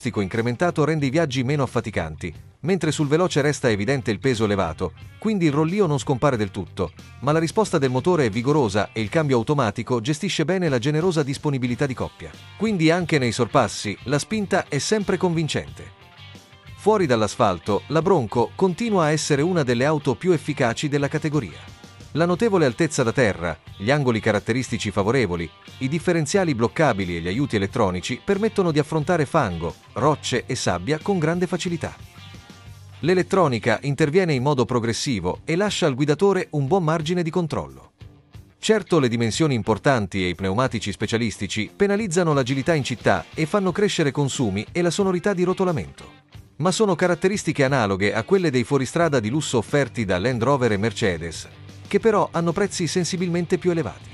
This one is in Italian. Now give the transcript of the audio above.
incrementato rende i viaggi meno affaticanti, mentre sul veloce resta evidente il peso elevato, quindi il rollio non scompare del tutto, ma la risposta del motore è vigorosa e il cambio automatico gestisce bene la generosa disponibilità di coppia. Quindi anche nei sorpassi, la spinta è sempre convincente. Fuori dall'asfalto, la Bronco continua a essere una delle auto più efficaci della categoria. La notevole altezza da terra, gli angoli caratteristici favorevoli, i differenziali bloccabili e gli aiuti elettronici permettono di affrontare fango, rocce e sabbia con grande facilità. L'elettronica interviene in modo progressivo e lascia al guidatore un buon margine di controllo. Certo, le dimensioni importanti e i pneumatici specialistici penalizzano l'agilità in città e fanno crescere consumi e la sonorità di rotolamento. Ma sono caratteristiche analoghe a quelle dei fuoristrada di lusso offerti da Land Rover e Mercedes, che però hanno prezzi sensibilmente più elevati.